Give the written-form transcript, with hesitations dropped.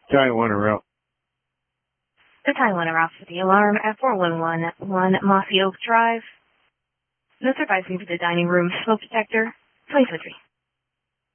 Taiwan Ralph. The Taiwan Ralph with the alarm at 4111 Mossy Oak Drive. No surprising to the dining room smoke detector. Please with me.